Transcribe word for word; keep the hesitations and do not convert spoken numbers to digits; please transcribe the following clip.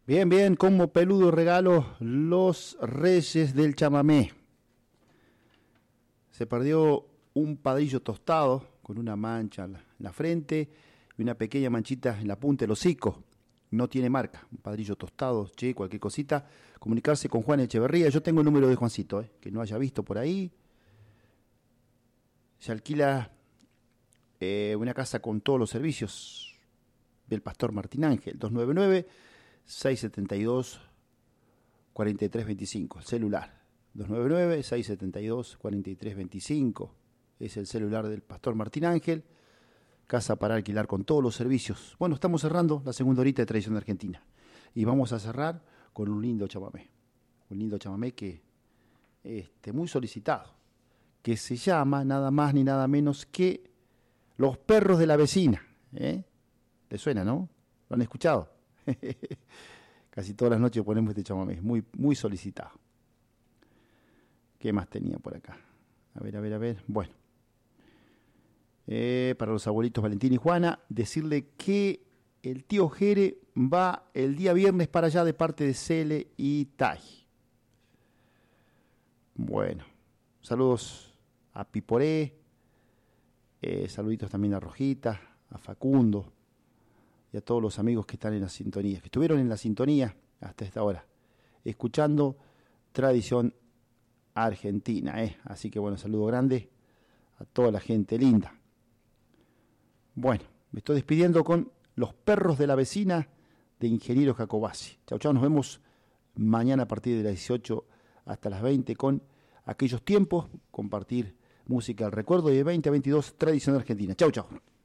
Bien, bien, como peludo regalo, los Reyes del Chamamé. Se perdió un padrillo tostado con una mancha en la, en la frente y una pequeña manchita en la punta del hocico. No tiene marca, un padrillo tostado, che, cualquier cosita. Comunicarse con Juan Echeverría. Yo tengo el número de Juancito, eh, que no haya visto por ahí. Se alquila eh, una casa con todos los servicios del Pastor Martín Ángel, dos nueve nueve, seis siete dos, cuatro tres dos cinco, el celular. dos nueve nueve, seis siete dos, cuatro tres dos cinco es el celular del Pastor Martín Ángel. Casa para alquilar con todos los servicios. Bueno, estamos cerrando la segunda horita de Tradición de Argentina. Y vamos a cerrar con un lindo chamamé. Un lindo chamamé que este, muy solicitado. Que se llama nada más ni nada menos que Los Perros de la Vecina. ¿Eh? ¿Le suena, no? ¿Lo han escuchado? Casi todas las noches ponemos este chamamé. Muy, muy solicitado. ¿Qué más tenía por acá? A ver, a ver, a ver. Bueno. Eh, para los abuelitos Valentín y Juana, decirle que el tío Jere va el día viernes para allá de parte de Cele y Tai. Bueno, saludos a Piporé, eh, saluditos también a Rojita, a Facundo y a todos los amigos que están en la sintonía, que estuvieron en la sintonía hasta esta hora, escuchando Tradición Argentina. Eh. Así que bueno, saludo grande a toda la gente linda. Bueno, me estoy despidiendo con Los Perros de la Vecina de Ingeniero Jacobasi. Chau, chau, nos vemos mañana a partir de las dieciocho hasta las veinte con Aquellos Tiempos, compartir música al recuerdo y de veinte a veintidós Tradición Argentina. Chau, chau.